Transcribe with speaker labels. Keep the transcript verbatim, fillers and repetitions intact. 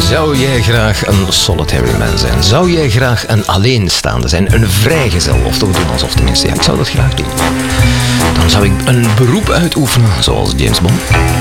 Speaker 1: Zou jij graag een solitary man zijn? Zou jij graag een alleenstaande zijn? Een vrijgezel? Of toch doen alsof tenminste. Ja, ik zou dat graag doen. Dan zou ik een beroep uitoefenen, zoals James Bond.